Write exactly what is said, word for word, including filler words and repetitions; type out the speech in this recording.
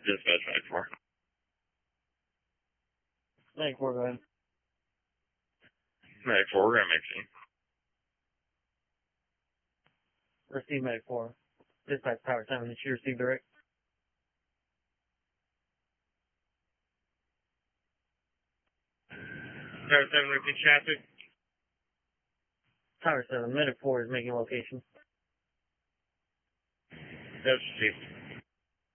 Dispatch Medic four. Medic four, go ahead. Medic four, we're gonna make scene. Receive Medic four. Dispatch Tower seven, did you receive direct? Tower seven, repeat traffic. Tower seven, Medic four is making location. That's received.